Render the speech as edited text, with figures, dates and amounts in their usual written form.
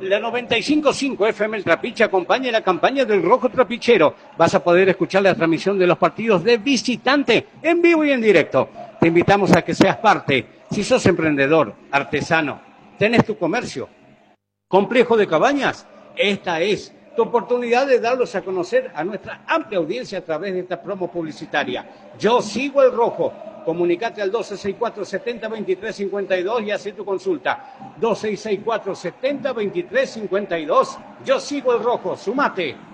La 95.5 FM El Trapiche acompaña la campaña del Rojo Trapichero. Vas a poder escuchar la transmisión de los partidos de visitante en vivo y en directo. Te invitamos a que seas parte. Si sos emprendedor, artesano, tenés tu comercio, complejo de cabañas, esta es tu oportunidad de darlos a conocer a nuestra amplia audiencia a través de esta promo publicitaria. Yo sigo el Rojo. Comunicate al 2664-702352 y haz tu consulta. 2664-702352. Yo sigo el Rojo. Sumate.